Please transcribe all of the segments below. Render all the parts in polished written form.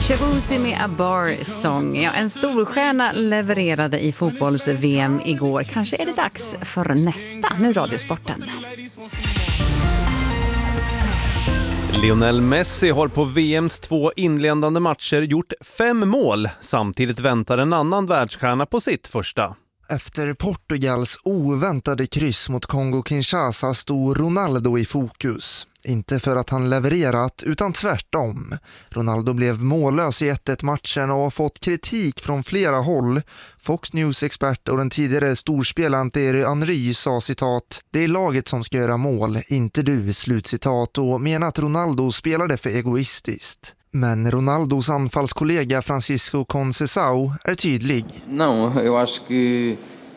Shabuzi med A Bar Song. Ja, en storstjärna levererade i fotbolls-VM igår. Kanske är det dags för nästa. Nu Radiosporten. Lionel Messi har på VMs 2 inledande matcher gjort 5 mål. Samtidigt väntar en annan världsstjärna på sitt första. Efter Portugals oväntade kryss mot Kongo-Kinshasa stod Ronaldo i fokus. Inte för att han levererat, utan tvärtom. Ronaldo blev mållös i 1-1-matchen och har fått kritik från flera håll. Fox News-expert och den tidigare storspelaren Thierry Henry sa citat: "Det är laget som ska göra mål, inte du", slutcitat, och menar att Ronaldo spelade för egoistiskt. Men Ronaldos anfallskollega Francisco Conceição är tydlig. Não, eu acho que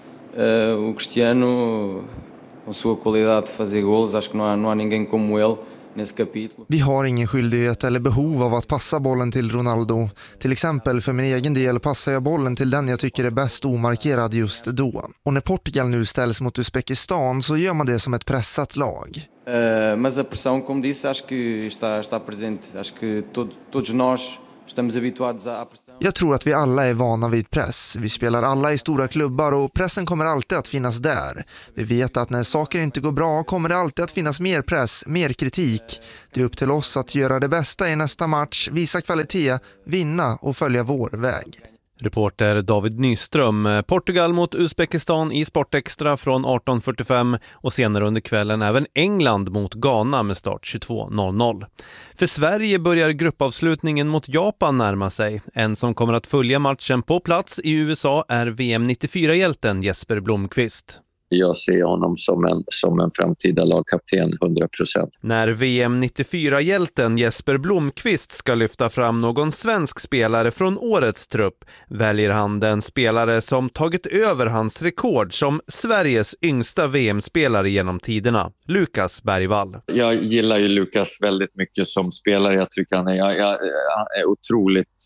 o Cristiano com sua qualidade de fazer golos, acho que não há ninguém como ele nesse capítulo. Vi har ingen skyldighet eller behov av att passa bollen till Ronaldo. Till exempel för min egen del passar jag bollen till den jag tycker är bäst omarkerad just då. Och när Portugal nu ställs mot Uzbekistan så gör man det som ett pressat lag. Mas a pressão, como disse, acho que está presente. Acho que todos nós estamos habituados à pressão. Jag tror att vi alla är vana vid press. Vi spelar alla i stora klubbar och pressen kommer alltid att finnas där. Vi vet att när saker inte går bra kommer det alltid att finnas mer press, mer kritik. Det är upp till oss att göra det bästa i nästa match, visa kvalitet, vinna och följa vår väg. Reporter David Nyström. Portugal mot Uzbekistan i Sportextra från 18:45 och senare under kvällen även England mot Ghana med start 22:00. För Sverige börjar gruppavslutningen mot Japan närma sig. En som kommer att följa matchen på plats i USA är VM 94-hjälten Jesper Blomqvist. Jag ser honom som en framtida lagkapten 100%. När VM 94-hjälten Jesper Blomqvist ska lyfta fram någon svensk spelare från årets trupp väljer han den spelare som tagit över hans rekord som Sveriges yngsta VM-spelare genom tiderna, Lukas Bergvall. Jag gillar ju Lukas väldigt mycket som spelare. Jag tycker han är otroligt...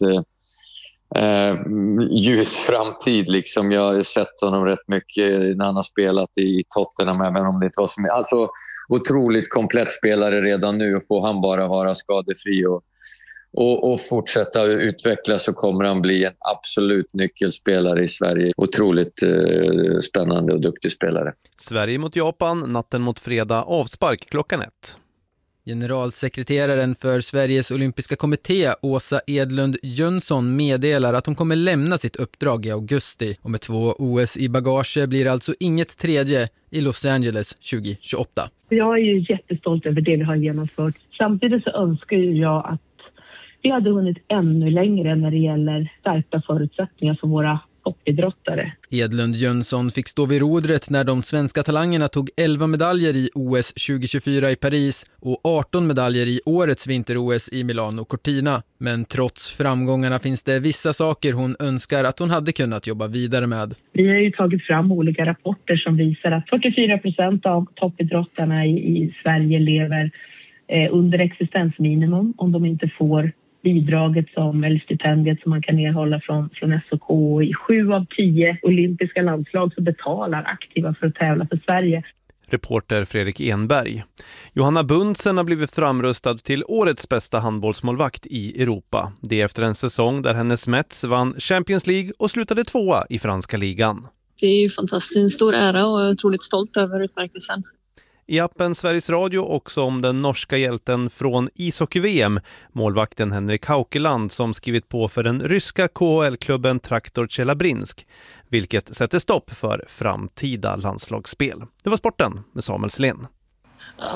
ljus framtid liksom. Jag har sett honom rätt mycket när han har spelat i Tottenham, även om det inte var som... Alltså otroligt komplett spelare redan nu, och får han bara vara skadefri och fortsätta utvecklas så kommer han bli en absolut nyckelspelare i Sverige. Otroligt spännande och duktig spelare. Sverige mot Japan, natten mot fredag, avspark 1:00. Generalsekreteraren för Sveriges olympiska kommitté, Åsa Edlund Jönsson, meddelar att hon kommer lämna sitt uppdrag i augusti. Och med 2 OS i bagage blir alltså inget tredje i Los Angeles 2028. Jag är ju jättestolt över det vi har genomfört. Samtidigt så önskar jag att vi hade hunnit ännu längre när det gäller starka förutsättningar för våra toppidrottare. Edlund Jönsson fick stå vid rodret när de svenska talangerna tog 11 medaljer i OS 2024 i Paris och 18 medaljer i årets vinter-OS i Milano Cortina. Men trots framgångarna finns det vissa saker hon önskar att hon hade kunnat jobba vidare med. Vi har ju tagit fram olika rapporter som visar att 44% av toppidrottarna i Sverige lever under existensminimum om de inte får bidraget eller stipendiet som man kan erhålla från SOK. I 7 av 10 olympiska landslag så betalar aktiva för att tävla för Sverige. Reporter Fredrik Enberg. Johanna Bundsen har blivit framröstad till årets bästa handbollsmålvakt i Europa. Det är efter en säsong där hennes Mets vann Champions League och slutade 2:a i franska ligan. Det är ju fantastiskt, en stor ära och jag är otroligt stolt över utmärkelsen. I appen Sveriges Radio också om den norska hjälten från ishockey-VM, målvakten Henrik Haukeland, som skrivit på för den ryska KHL-klubben Traktor Tjeljabrinsk, vilket sätter stopp för framtida landslagsspel. Det var sporten med Samuel Selén.